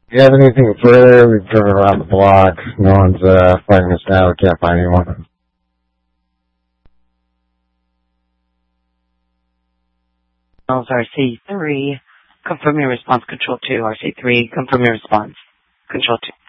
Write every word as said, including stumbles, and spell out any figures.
Do you have anything further? We've driven around the block. No one's uh, finding us now. We can't find anyone. R C three, confirm your response, Control two. R C three, confirm your response, Control two.